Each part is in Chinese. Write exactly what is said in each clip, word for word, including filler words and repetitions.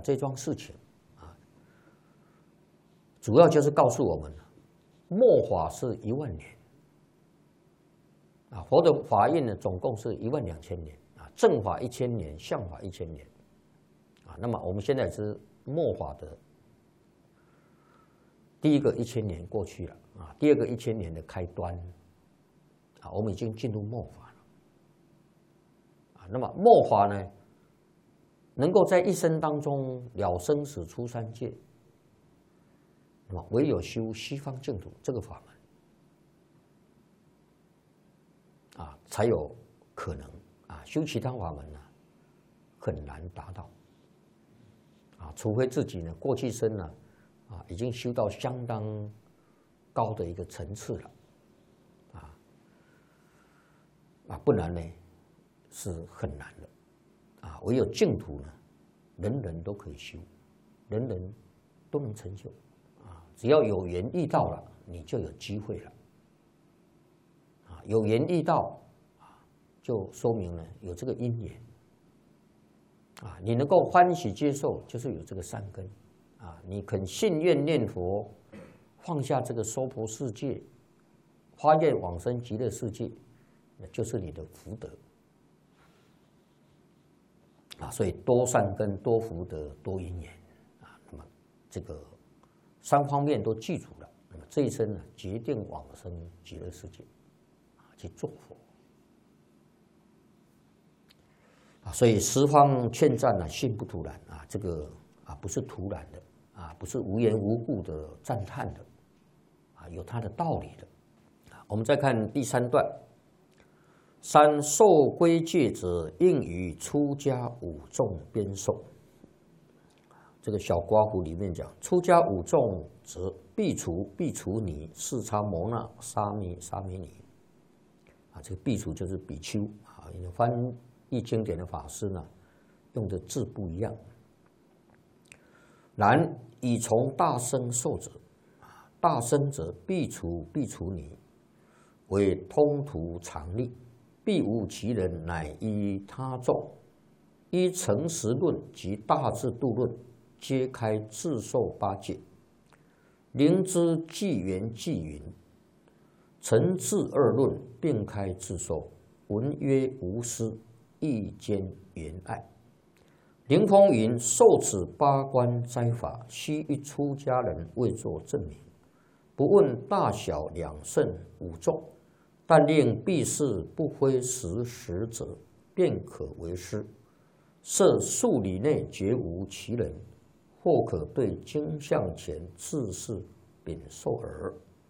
这桩事情啊，主要就是告诉我们，末法是一万年啊，佛的法印呢总共是一万两千年啊，正法一千年，相法一千年啊。那么我们现在是末法的第一个一千年过去了啊，第二个一千年的开端啊，我们已经进入末法了啊。那么末法呢，能够在一生当中了生死出三界，那么唯有修西方净土这个法门啊，才有可能啊，修其他法门呢、啊，很难达到啊，除非自己呢过去生呢啊已经修到相当高的一个层次了啊啊，不然呢是很难的。啊，唯有净土呢，人人都可以修，人人都能成就，啊，只要有缘遇到了，你就有机会了，啊，有缘遇到，啊，就说明呢有这个因缘，啊，你能够欢喜接受，就是有这个善根，啊，你肯信愿念佛，放下这个娑婆世界，发愿往生极乐世界，那就是你的福德。啊，所以多善根、多福德、多因缘啊，那么这个三方面都记住了，那么这一生呢，决定往生极乐世界，啊，去做佛啊。所以十方劝赞呢，心不突然啊，这个啊不是突然的啊，不是无缘无故的赞叹的啊，有它的道理的啊。我们再看第三段。三受归戒者，应于出家五众边受。这个小刮胡里面讲，出家五众则苾除、苾除尼、四叉摩那、沙弥、沙弥尼。啊，这个苾除就是比丘啊，因为翻译经典的法师呢，用的字不一样。然以从大僧受者，大僧者苾除、苾除尼，为通途常例。必无其人，乃依他众，依诚实论及大智度论，皆开自受八戒。灵知纪元纪云，诚智二论并开自受，文曰无私，意兼缘爱。灵峰云：受此八关斋法，须一出家人为作证明，不问大小两圣五众。但令避世不非实实者，便可为师。设数里内绝无其人，或可对经像前自是禀受耳。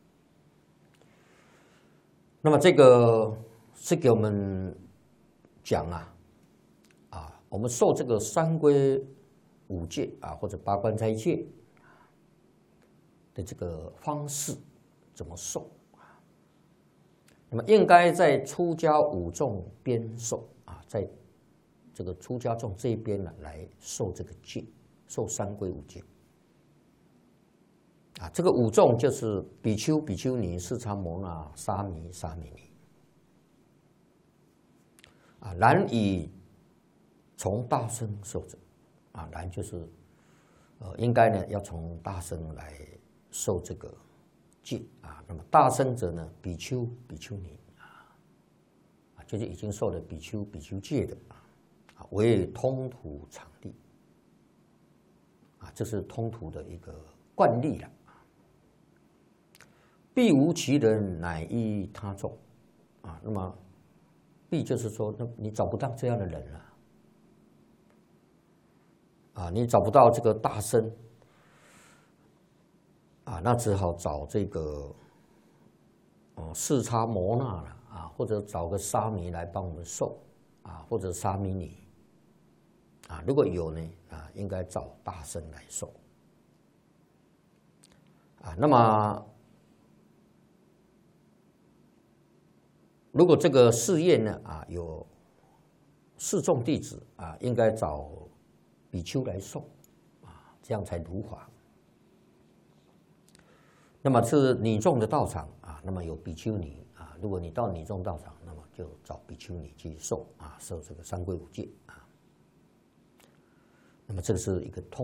那么这个是给我们讲啊，啊，我们受这个三归五戒啊，或者八关斋戒的这个方式怎么受？那么应该在出家五众边受啊，在这个出家众这一边呢，来受这个戒，受三归五戒啊。这个五众就是比丘、比丘尼、四叉摩那、沙弥、沙弥尼啊。然以从大僧受者啊，然就是呃，应该呢要从大僧来受这个戒啊。那么大僧者呢，比丘、比丘尼啊，就是已经受了比丘、比丘戒的啊，为通途常例啊，这是通途的一个惯例了。必无其人，乃依他众啊。那么必就是说，那你找不到这样的人了啊，你找不到这个大僧啊，那只好找这个。哦，四叉摩那了啊，或者找个沙弥来帮我们受啊，或者沙弥尼啊，如果有呢啊，应该找大僧来受啊。那么，如果这个寺院呢啊有四众弟子啊，应该找比丘来受啊，这样才如法。那么是女众的道场啊，那么有比丘尼啊。如果你到女众道场，那么就找比丘尼去受啊，受这个三归五戒啊。那么这个是一个通。